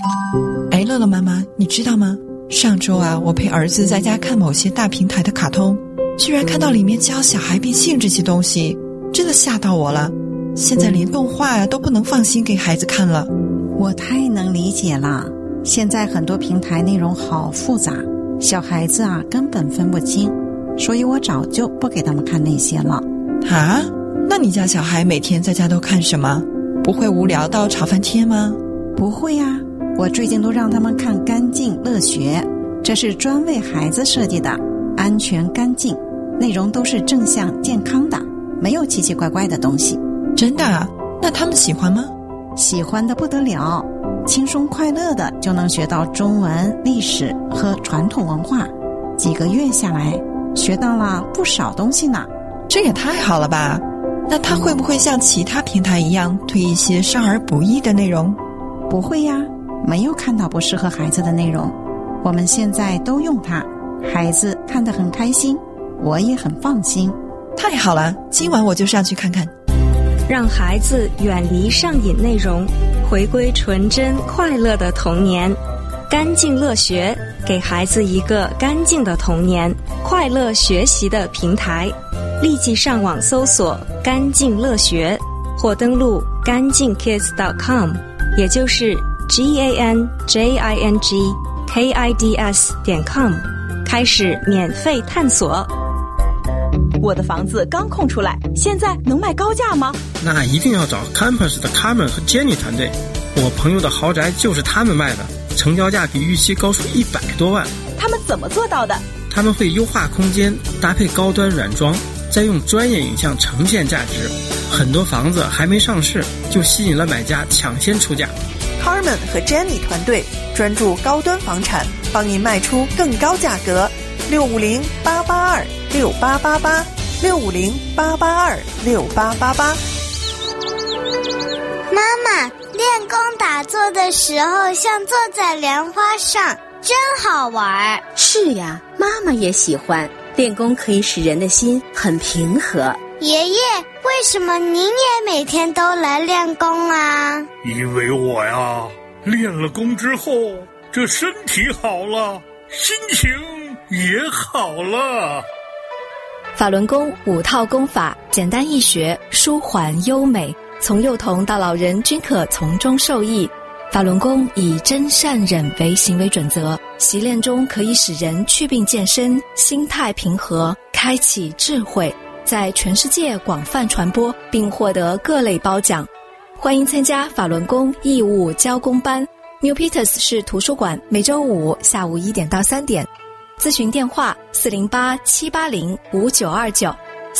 哎，乐乐妈妈，你知道吗？上周啊，我陪儿子在家看某些大平台的卡通，居然看到里面教小孩变性这些东西，真的吓到我了。现在连动画啊都不能放心给孩子看了。 我太能理解了，现在很多平台内容好复杂，小孩子啊根本分不清，所以我早就不给他们看那些了。 啊？那你家小孩每天在家都看什么？不会无聊到吵翻天吗？ 不会啊，我最近都让他们看干净乐学，这是专为孩子设计的，安全干净，内容都是正向健康的，没有奇奇怪怪的东西。 真的啊？那他们喜欢吗？ 喜欢的不得了，轻松快乐的就能学到中文、历史和传统文化，几个月下来学到了不少东西呢。 这也太好了吧。那他会不会像其他平台一样推一些少儿不宜的内容？ 不会呀，没有看到不适合孩子的内容。我们现在都用它，孩子看得很开心，我也很放心。 太好了，今晚我就上去看看。 让孩子远离上瘾内容，回归纯真快乐的童年。干净乐学，给孩子一个干净的童年，快乐学习的平台。立即上网搜索干净乐学，或登录干净 kids.com， 也就是 GANJINGKIDS.com， 开始免费探索。 我的房子刚空出来，现在能卖高价吗？ 那一定要找 Campus 的 Carmen 和 Jenny 团队，我朋友的豪宅就是他们卖的，成交价比预期高出100多万。 他们怎么做到的？ 他们会优化空间，搭配高端软装，再用专业影像呈现价值，很多房子还没上市就吸引了买家抢先出价。 Carmen 和 Jenny 团队专注高端房产，帮您卖出更高价格。650-882-6888，650-882-6888。 妈妈，练功打坐的时候像坐在莲花上，真好玩。 是呀，妈妈也喜欢。练功可以使人的心很平和。 爷爷，为什么您也每天都来练功啊？ 因为我呀，练了功之后，这身体好了，心情也好了。 法轮功5套功法，简单易学，舒缓优美，从幼童到老人均可从中受益。法轮功以真善忍为行为准则，习练中可以使人祛病健身，心态平和，开启智慧，在全世界广泛传播，并获得各类褒奖。欢迎参加法轮功义务教功班。New Peters 市图书馆，每周5下午1点到3点。咨询电话408-780-5929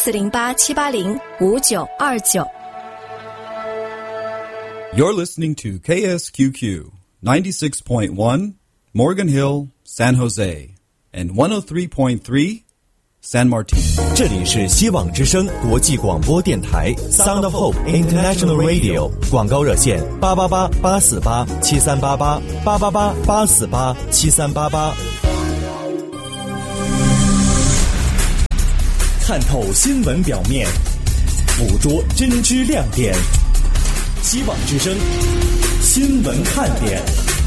408-780-5929。 You're listening to KSQQ 96.1 Morgan Hill, San Jose, and 103.3 San Martin。 这里是希望之声国际广播电台 Sound of Hope International Radio， 广告热线888-848-7388 888-848-7388。看透新闻表面，捕捉真知亮点。希望之声新闻看点。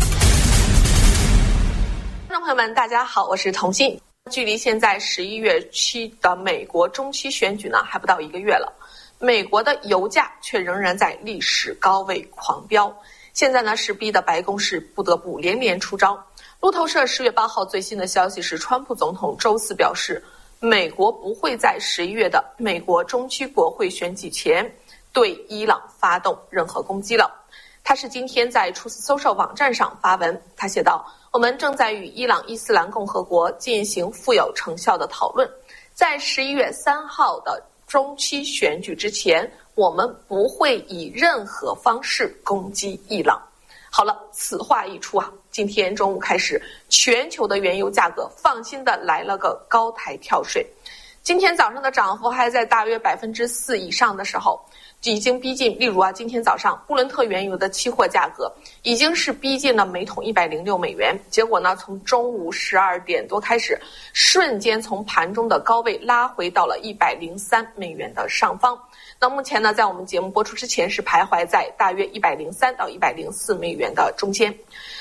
观众朋友们大家好，我是童心。距离现在11月7的美国中期选举呢还不到1个月了，美国的油价却仍然在历史高位狂飙。现在呢是逼得白宫是不得不连连出招。路透社10月8号最新的消息是，川普总统周四表示，美国不会在11月的美国中期国会选举前对伊朗发动任何攻击了。他是今天在 Truth Social 网站上发文，他写道，我们正在与伊朗伊斯兰共和国进行富有成效的讨论，在11月3号的中期选举之前，我们不会以任何方式攻击伊朗。好了，此话一出啊，今天中午开始，全球的原油价格放心的来了个高台跳水。今天早上的涨幅还在大约4%以上的时候，已经逼近，例如啊，今天早上布伦特原油的期货价格已经是逼近了每桶106美元，结果呢，从中午12点多开始，瞬间从盘中的高位拉回到了103美元的上方。那目前呢，在我们节目播出之前是徘徊在大约103到104美元的中间。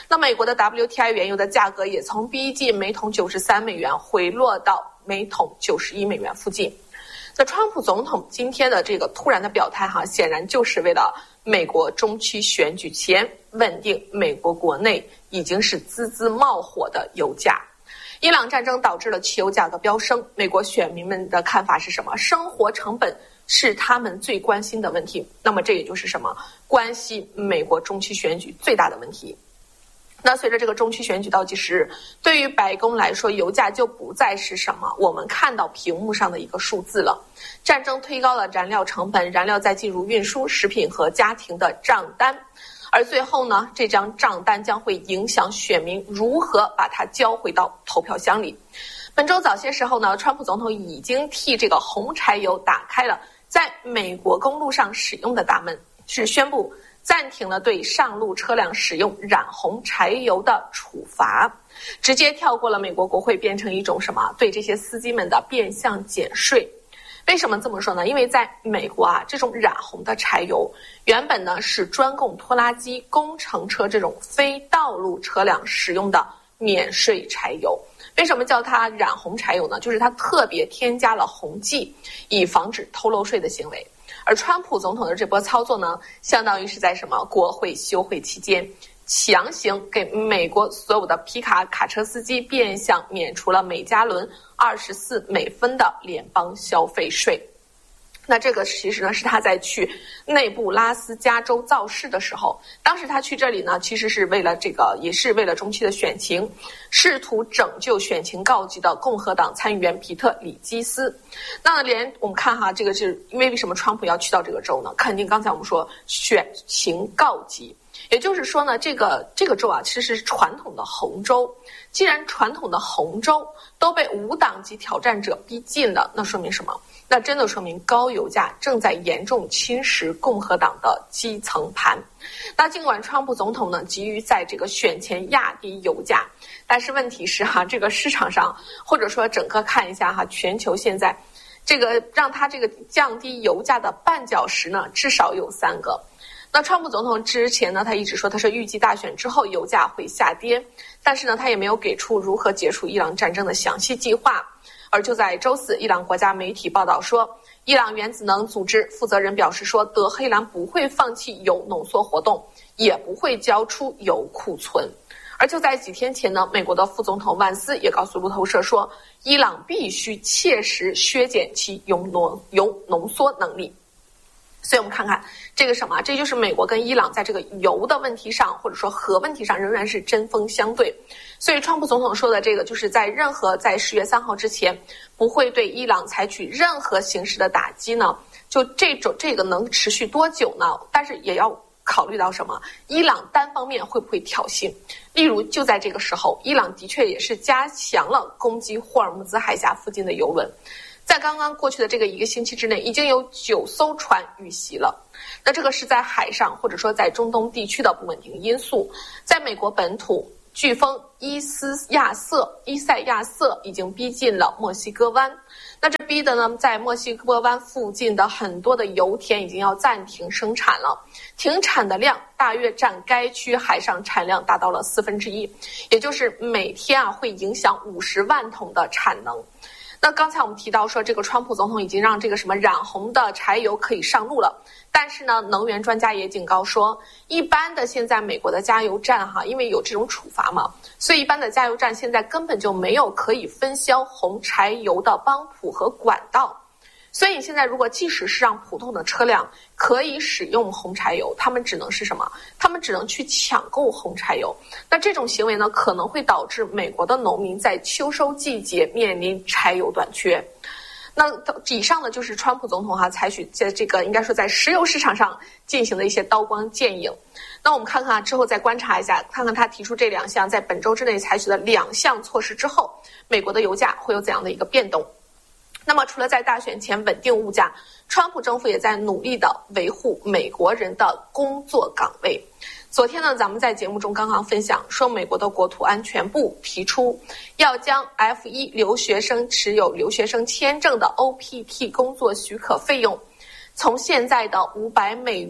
那美国的 WTI 原油的价格也从逼近每桶93美元回落到每桶91美元附近。那川普总统今天的这个突然的表态显然就是为了美国中期选举前稳定美国国内已经是滋滋冒火的油价。伊朗战争导致了汽油价格飙升，美国选民们的看法是什么？生活成本是他们最关心的问题，那么这也就是什么？关系美国中期选举最大的问题。那随着这个中期选举倒计时，对于白宫来说，油价就不再是什么我们看到屏幕上的一个数字了。战争推高了燃料成本，燃料再进入运输、食品和家庭的账单，而最后呢，这张账单将会影响选民如何把它交回到投票箱里。本周早些时候呢，川普总统已经替这个红柴油打开了在美国公路上使用的大门，是宣布暂停了对上路车辆使用染红柴油的处罚，直接跳过了美国国会，变成一种什么？对这些司机们的变相减税。为什么这么说呢？因为在美国这种染红的柴油原本呢是专供拖拉机、工程车这种非道路车辆使用的免税柴油。为什么叫它染红柴油呢？就是它特别添加了红剂，以防止偷漏税的行为。而川普总统的这波操作呢，相当于是在什么国会休会期间，强行给美国所有的皮卡卡车司机变相免除了每加仑24美分的联邦消费税。那这个其实呢是他在去内布拉斯加州造势的时候，当时他去这里呢，其实是为了这个，也是为了中期的选情，试图拯救选情告急的共和党参议员皮特·里基斯。那连我们看这个是因为什么川普要去到这个州呢？肯定刚才我们说选情告急，也就是说呢，这个州其实是传统的红州。既然传统的红州都被无党籍挑战者逼近了，那说明什么？那真的说明高油价正在严重侵蚀共和党的基层盘。那尽管川普总统呢急于在这个选前压低油价，但是问题是这个市场上或者说整个看一下全球现在这个让他这个降低油价的绊脚石呢至少有3个。那川普总统之前呢，他一直说他是预计大选之后油价会下跌，但是呢他也没有给出如何结束伊朗战争的详细计划。而就在周四，伊朗国家媒体报道说，伊朗原子能组织负责人表示说，德黑兰不会放弃铀浓缩活动，也不会交出铀库存。而就在几天前呢，美国的副总统万斯也告诉路透社说，伊朗必须切实削减其铀浓缩能力。所以我们看看这个什么，这就是美国跟伊朗在这个油的问题上，或者说核问题上仍然是针锋相对。所以川普总统说的这个，就是在10月3号之前不会对伊朗采取任何形式的打击呢，就这个能持续多久呢？但是也要考虑到什么？伊朗单方面会不会挑衅？例如就在这个时候，伊朗的确也是加强了攻击霍尔木兹海峡附近的油轮。在刚刚过去的这个1个星期之内，已经有9艘船遇袭了。那这个是在海上或者说在中东地区的不稳定因素。在美国本土，飓风伊赛亚瑟已经逼近了墨西哥湾。那这逼的呢，在墨西哥湾附近的很多的油田已经要暂停生产了，停产的量大约占该区海上产量达到了1/4，也就是每天会影响50万桶的产能。那刚才我们提到说，这个川普总统已经让这个什么染红的柴油可以上路了，但是呢，能源专家也警告说，一般的现在美国的加油站因为有这种处罚嘛，所以一般的加油站现在根本就没有可以分销红柴油的帮浦和管道。所以现在如果即使是让普通的车辆可以使用红柴油，他们只能是什么？他们只能去抢购红柴油。那这种行为呢，可能会导致美国的农民在秋收季节面临柴油短缺。那以上呢，就是川普总统采取在这个应该说在石油市场上进行的一些刀光剑影。那我们看看之后再观察一下，看看他提出这2项在本周之内采取的2项措施之后，美国的油价会有怎样的一个变动。那么除了在大选前稳定物价，川普政府也在努力的维护美国人的工作岗位。昨天呢，咱们在节目中刚刚分享说，美国的国土安全部提出要将 F1 留学生持有留学生签证的 OPT 工作许可费用从现在的$500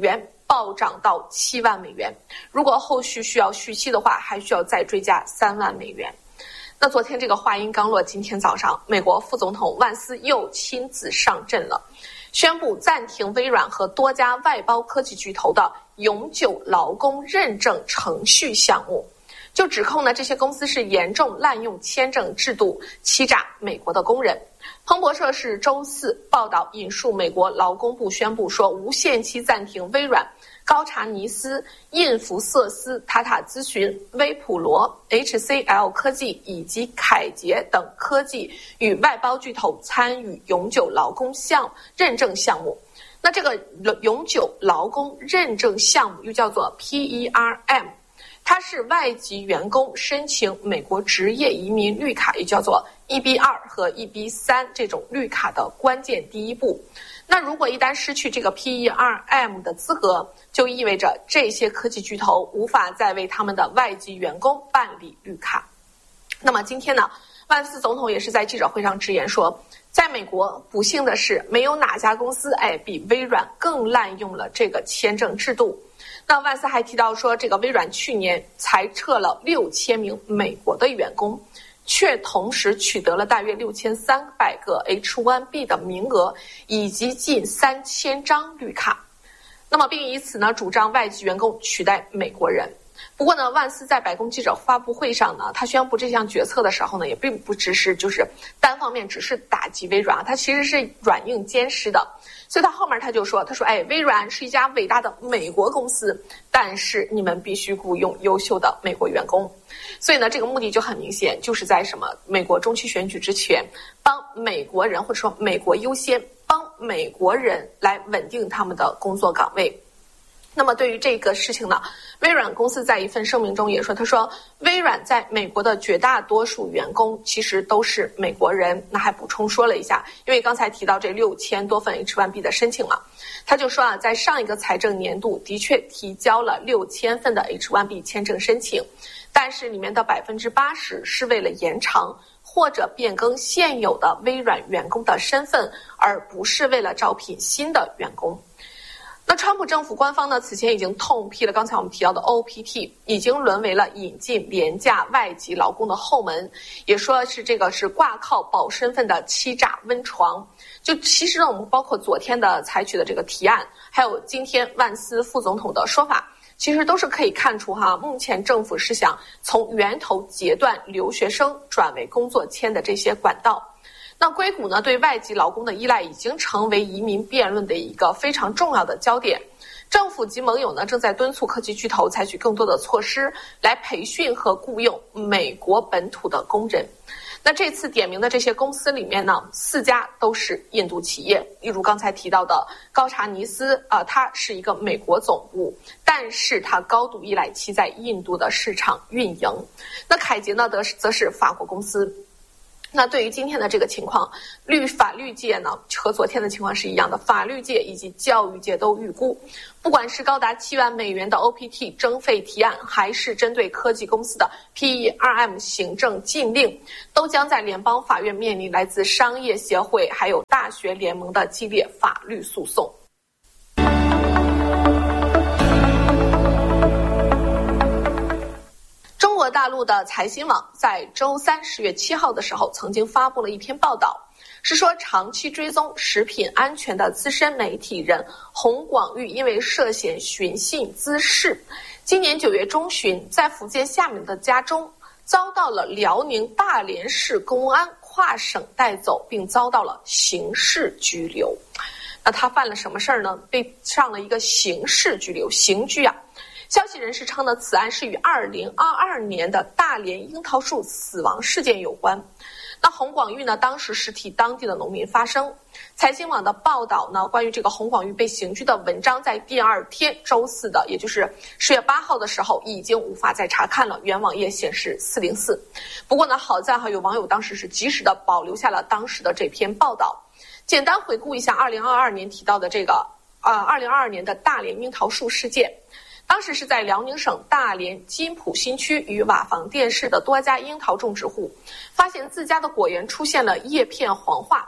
暴涨到7万美元。如果后续需要续期的话，还需要再追加3万美元。那昨天这个话音刚落，今天早上，美国副总统万斯又亲自上阵了，宣布暂停微软和多家外包科技巨头的永久劳工认证程序项目，就指控呢这些公司是严重滥用签证制度，欺诈美国的工人。彭博社是周四报道引述美国劳工部宣布说，无限期暂停微软、高查尼斯、印福瑟斯、塔塔咨询、微普罗、HCL 科技以及凯捷等科技与外包巨头参与永久劳工认证项目。那这个永久劳工认证项目又叫做 PERM， 它是外籍员工申请美国职业移民绿卡，也叫做 EB2 和 EB3 这种绿卡的关键第一步。那如果一旦失去这个 PERM 的资格，就意味着这些科技巨头无法再为他们的外籍员工办理绿卡。那么今天呢，万斯总统也是在记者会上直言说，在美国不幸的是没有哪家公司比微软更滥用了这个签证制度。那万斯还提到说，这个微软去年裁撤了6000名美国的员工，却同时取得了大约6300个 H1B 的名额，以及近3000张绿卡。那么并以此呢主张外籍员工取代美国人。不过呢，万斯在白宫记者发布会上呢，他宣布这项决策的时候呢，也并不只是就是单方面只是打击微软，他其实是软硬兼施的。所以他后面他说微软是一家伟大的美国公司，但是你们必须雇佣优秀的美国员工。所以呢，这个目的就很明显，就是在美国中期选举之前，帮美国人，或者说美国优先，帮美国人来稳定他们的工作岗位。那么对于这个事情呢，微软公司在一份声明中也说，他说微软在美国的绝大多数员工其实都是美国人。那还补充说了一下，因为刚才提到这6000多份 H1B 的申请嘛，他就说在上一个财政年度的确提交了6000份的 H1B 签证申请，但是里面的80%是为了延长或者变更现有的微软员工的身份，而不是为了招聘新的员工。那川普政府官方呢，此前已经痛批了刚才我们提到的 OPT 已经沦为了引进廉价外籍劳工的后门，也说是这个是挂靠保身份的欺诈温床。就其实呢，我们包括昨天的采取的这个提案，还有今天万斯副总统的说法，其实都是可以看出目前政府是想从源头截断留学生转为工作签的这些管道。那硅谷呢，对外籍劳工的依赖已经成为移民辩论的一个非常重要的焦点。政府及盟友呢，正在敦促科技巨头采取更多的措施来培训和雇佣美国本土的工人。那这次点名的这些公司里面呢，4家都是印度企业，例如刚才提到的高查尼斯它是一个美国总部，但是它高度依赖其在印度的市场运营。那凯捷呢则是法国公司。那对于今天的这个情况，法律界呢和昨天的情况是一样的，法律界以及教育界都预估，不管是高达7万美元的 OPT 征费提案，还是针对科技公司的 PERM 行政禁令，都将在联邦法院面临来自商业协会还有大学联盟的激烈法律诉讼。中国大陆的财新网在周三10月7号的时候曾经发布了一篇报道，是说长期追踪食品安全的资深媒体人洪广玉因为涉嫌寻衅滋事，今年9月中旬在福建厦门的家中遭到了辽宁大连市公安跨省带走，并遭到了刑事拘留。那他犯了什么事儿呢？被上了一个刑事拘留，刑拘啊。消息人士称呢，此案是与2022年的大连樱桃树死亡事件有关。那洪广玉呢，当时是替当地的农民发声。财新网的报道呢，关于这个洪广玉被刑拘的文章，在第二天周四的，也就是10月8号的时候，已经无法再查看了，原网页显示404。不过呢，好在有网友当时是及时的保留下了当时的这篇报道。简单回顾一下2022年提到的这个2022年的大连樱桃树事件。当时是在辽宁省大连金浦新区与瓦房店市的多家樱桃种植户发现自家的果园出现了叶片黄化，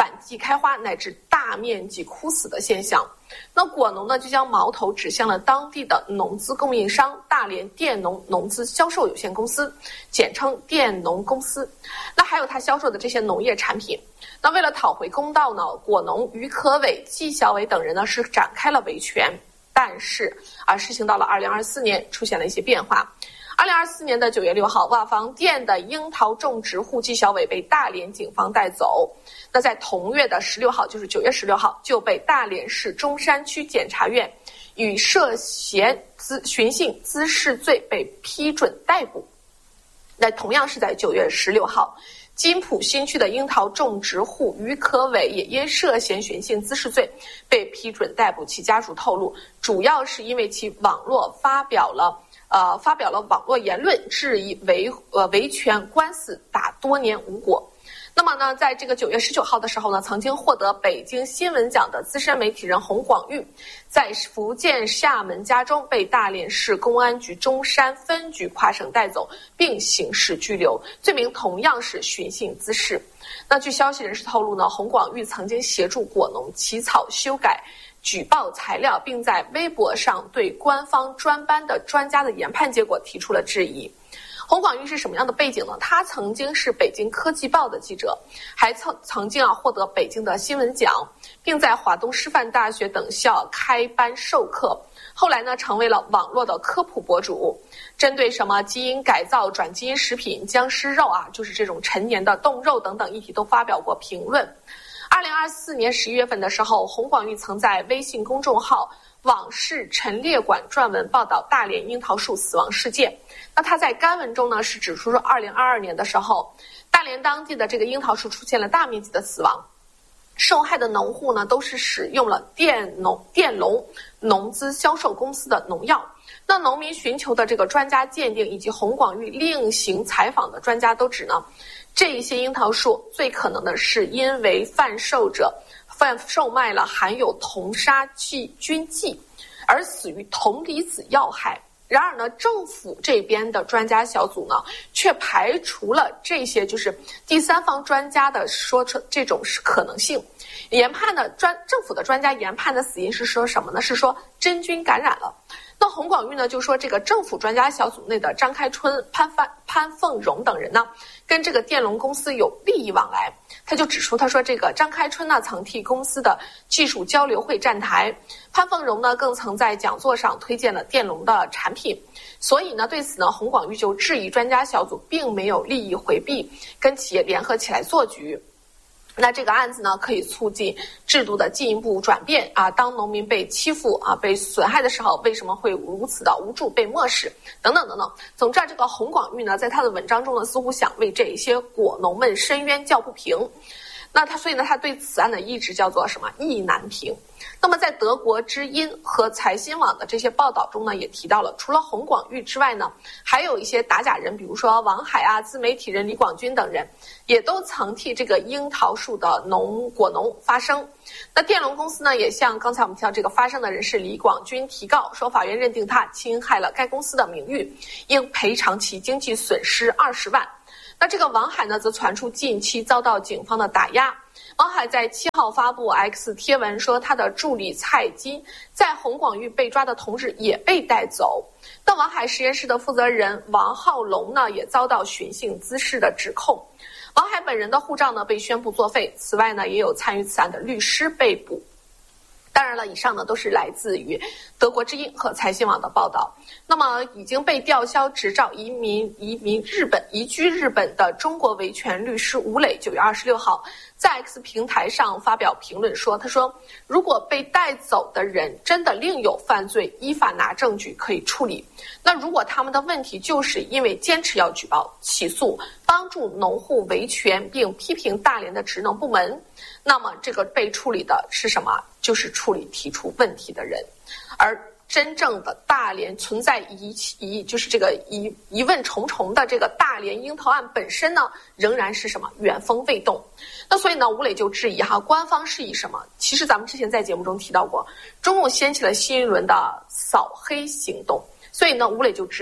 反季开花乃至大面积枯死的现象。那果农呢就将矛头指向了当地的农资供应商大连佃农农资销售有限公司，简称佃农公司。那还有他销售的这些农业产品。那为了讨回公道呢，果农于可伟、季小伟等人呢是展开了维权，但是实行到了2024年出现了一些变化。2024年的9月6号，瓦房店的樱桃种植户季小伟被大连警方带走。那在同月的16号，就是9月16号，就被大连市中山区检察院以涉嫌寻衅滋事罪被批准逮捕。那同样是在9月16号，金浦新区的樱桃种植户于可伟也因涉嫌寻衅滋事罪被批准逮捕。其家属透露，主要是因为其网络发表了网络言论，质疑维权官司打多年无果。那么呢，在这个9月19号的时候呢，曾经获得北京新闻奖的资深媒体人洪广玉，在福建厦门家中被大连市公安局中山分局跨省带走，并刑事拘留，罪名同样是寻衅滋事。那据消息人士透露呢，洪广玉曾经协助果农起草修改举报材料，并在微博上对官方专班的专家的研判结果提出了质疑。洪广玉是什么样的背景呢？他曾经是北京科技报的记者，还曾经获得北京的新闻奖，并在华东师范大学等校开班授课。后来呢，成为了网络的科普博主，针对什么基因改造、转基因食品、僵尸肉就是这种陈年的冻肉等等议题都发表过评论。2024年11月份的时候，洪广玉曾在微信公众号往事陈列馆撰文报道大连樱桃树死亡事件。那他在该文中呢是指出说，2022年的时候，大连当地的这个樱桃树出现了大面积的死亡，受害的农户呢都是使用了佃农农资销售公司的农药。那农民寻求的这个专家鉴定以及洪广玉另行采访的专家都指呢，这一些樱桃树最可能的是因为贩售卖了含有铜杀菌剂而死于铜离子药害。然而呢，政府这边的专家小组呢，却排除了这些就是第三方专家的说出这种可能性。研判的政府的专家研判的死因是说什么呢？是说真菌感染了。那洪广玉呢就说，这个政府专家小组内的张开春、潘凤荣等人呢，跟这个佃农公司有利益往来。他就指出，他说这个张开春呢曾替公司的技术交流会站台，潘凤荣呢更曾在讲座上推荐了佃农的产品。所以呢，对此呢，洪广玉就质疑专家小组并没有利益回避，跟企业联合起来做局。那这个案子呢，可以促进制度的进一步转变当农民被欺负被损害的时候，为什么会如此的无助，被漠视等等等等。总之这个洪广玉呢，在他的文章中呢，似乎想为这些果农们申冤叫不平。那所以呢，他对此案的一直叫做什么意难平。那么在德国之音和财新网的这些报道中呢，也提到了，除了洪广玉之外呢，还有一些打假人，比如说王海自媒体人李广军等人，也都曾替这个樱桃树的果农发声。那佃农公司呢，也向刚才我们提到这个发声的人士李广军提告，说法院认定他侵害了该公司的名誉，应赔偿其经济损失20万。那这个王海呢，则传出近期遭到警方的打压。王海在7号发布 X 贴文说，他的助理蔡金在洪广玉被抓的同日也被带走。那王海实验室的负责人王浩龙呢，也遭到寻衅滋事的指控。王海本人的护照呢被宣布作废。此外呢，也有参与此案的律师被捕。当然了，以上呢都是来自于德国之音和财新网的报道。那么已经被吊销执照移居日本的中国维权律师吴磊9月26号在 X 平台上发表评论说，他说，如果被带走的人真的另有犯罪，依法拿证据可以处理。那如果他们的问题就是因为坚持要举报、起诉、帮助农户维权并批评大连的职能部门，那么这个被处理的是什么？就是处理提出问题的人。而真正的大连存在就是这个疑问重重的这个大连樱桃案本身呢，仍然是什么？原封未动。那所以呢，吴磊就质疑官方是以什么？其实咱们之前在节目中提到过，中共掀起了新一轮的扫黑行动。所以呢，吴磊就质疑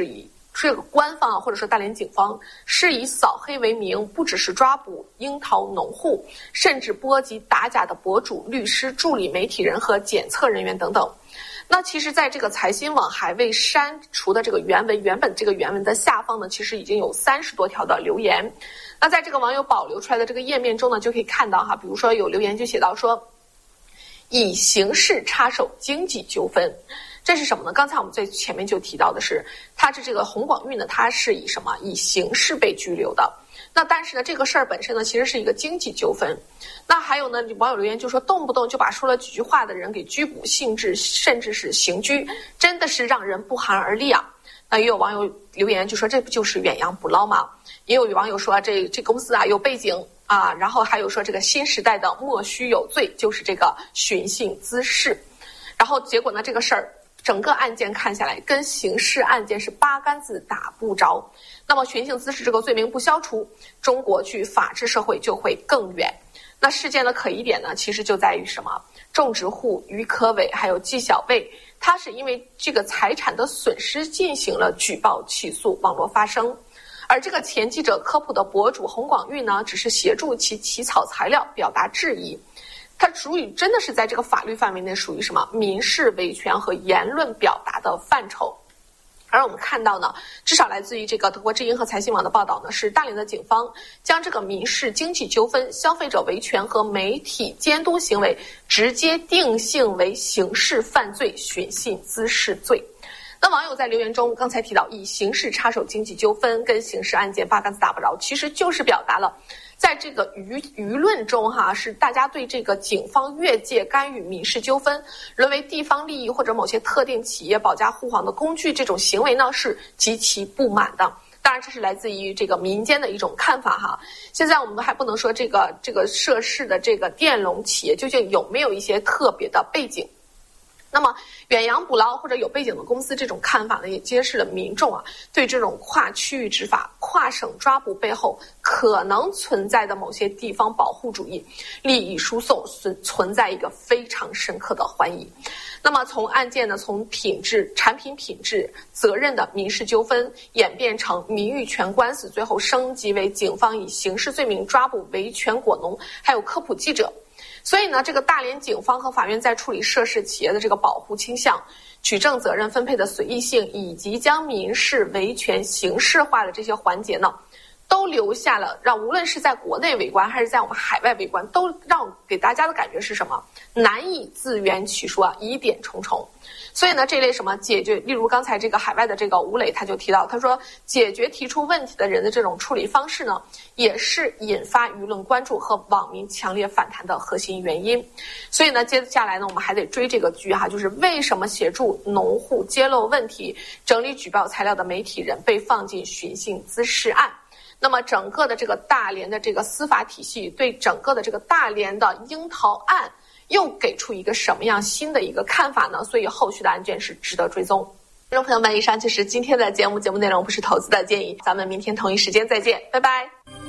这个官方啊，或者说大连警方是以扫黑为名，不只是抓捕樱桃农户，甚至波及打假的博主、律师、助理媒体人和检测人员等等。那其实在这个财新网还未删除的这个原文，原本这个原文的下方呢，其实已经有30多条的留言。那在这个网友保留出来的这个页面中呢，就可以看到哈，比如说有留言就写到说，以刑事插手经济纠纷。这是什么呢？刚才我们在前面就提到的是，他是这个洪广玉呢，他是以什么？以刑事被拘留的。那但是呢，这个事儿本身呢，其实是一个经济纠纷。那还有呢，网友留言就说，动不动就把说了几句话的人给拘捕性质，甚至是刑拘，真的是让人不寒而栗啊。那也有网友留言就说，这不就是远洋捕捞吗？也有网友说，这公司啊有背景啊，然后还有说这个新时代的莫须有罪，就是这个寻衅滋事。然后结果呢，这个事儿整个案件看下来，跟刑事案件是八竿子打不着。那么寻衅滋事这个罪名不消除，中国距法治社会就会更远。那事件的可疑点呢，其实就在于什么？种植户于科伟还有纪晓卫，他是因为这个财产的损失进行了举报起诉，网络发声。而这个前记者科普的博主洪广玉呢，只是协助其起草材料，表达质疑。它属于真的是在这个法律范围内属于什么民事维权和言论表达的范畴。而我们看到呢，至少来自于这个德国之音和财新网的报道呢，是大连的警方将这个民事经济纠纷、消费者维权和媒体监督行为直接定性为刑事犯罪寻衅滋事罪。那网友在留言中刚才提到以刑事插手经济纠纷跟刑事案件八竿子打不着，其实就是表达了在这个舆论中是大家对这个警方越界干预民事纠纷，沦为地方利益或者某些特定企业保驾护航的工具，这种行为呢是极其不满的。当然这是来自于这个民间的一种看法现在我们还不能说这个涉事的这个电笼企业究竟有没有一些特别的背景。那么远洋捕捞或者有背景的公司这种看法呢，也揭示了民众对这种跨区域执法、跨省抓捕背后可能存在的某些地方保护主义、利益输送存在一个非常深刻的怀疑。那么从案件呢，从品质、产品品质、责任的民事纠纷演变成名誉权官司，最后升级为警方以刑事罪名抓捕维权果农还有科普记者。所以呢，这个大连警方和法院在处理涉事企业的这个保护倾向、举证责任分配的随意性，以及将民事维权刑事化的这些环节呢，都留下了让无论是在国内围观还是在我们海外围观，都让给大家的感觉是什么？难以自圆其说疑点重重。所以呢，这类什么解决，例如刚才这个海外的这个吴磊他就提到，他说解决提出问题的人的这种处理方式呢，也是引发舆论关注和网民强烈反弹的核心原因。所以呢，接下来呢，我们还得追这个剧就是为什么协助农户揭露问题、整理举报材料的媒体人被放进寻衅滋事案。那么整个的这个大连的这个司法体系对整个的这个大连的樱桃案又给出一个什么样新的一个看法呢？所以后续的案件是值得追踪。听众朋友们，以上就是今天的节目内容，不是投资的建议。咱们明天同一时间再见，拜拜。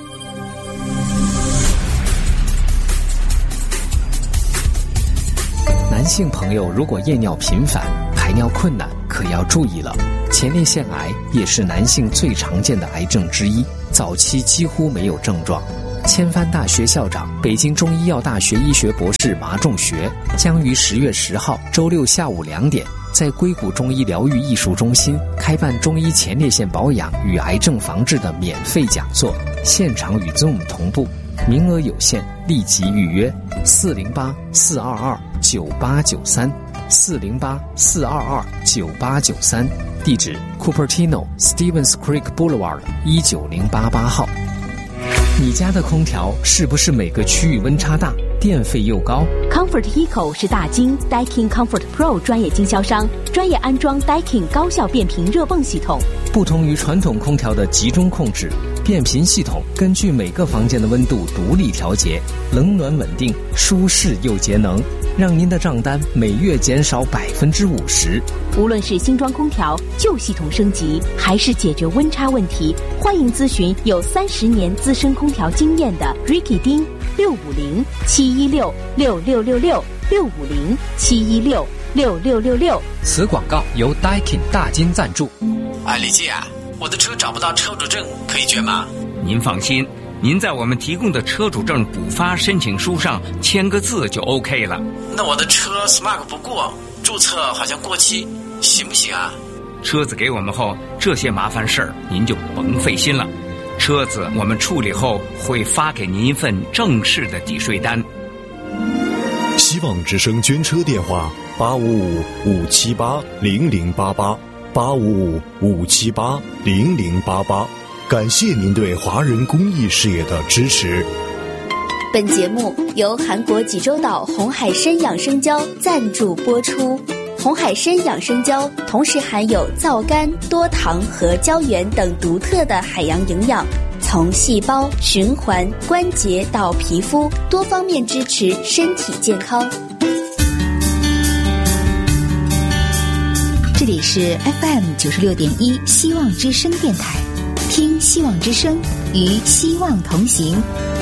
男性朋友如果夜尿频繁、排尿困难，可要注意了。前列腺癌也是男性最常见的癌症之一，早期几乎没有症状。千帆大学校长、北京中医药大学医学博士马仲学将于10月10号周六下午2点，在硅谷中医疗愈艺术中心开办中医前列腺保养与癌症防治的免费讲座，现场与 Zoom 同步，名额有限，立即预约408-422-9893 408-422-9893，地址 Cupertino Stevens Creek Boulevard 19088号。你家的空调是不是每个区域温差大，电费又高？ Comfort Eco 是大金 Daikin Comfort Pro 专业经销商，专业安装 Daikin 高效变频热泵系统。 不同于传统空调的集中控制，变频系统根据每个房间的温度独立调节，冷暖稳定，舒适又节能，让您的账单每月减少50%。 无论是新装空调、旧系统升级，还是解决温差问题，欢迎咨询有30年资深空调经验的 Ricky 丁650-716-6666 650-716-6666。 此广告由 Daikin 大金赞助。 李记啊， 我的车找不到车主证，可以捐吗？ 您放心，您在我们提供的车主证补发申请书上签个字就 OK 了。 那我的车 SMART 不过，注册好像过期，行不行啊？ 车子给我们后，这些麻烦事儿您就甭费心了。车子我们处理后会发给您一份正式的抵税单。 希望之声捐车电话855-578-0088，855-578-0088。感谢您对华人公益事业的支持。 本节目由韩国济州岛红海参养生胶赞助播出。红海参养生胶同时含有皂苷、多糖和胶原等独特的海洋营养，从细胞、循环、关节到皮肤，多方面支持身体健康。 这里是 FM 96.1希望之声电台，听希望之声，与希望同行。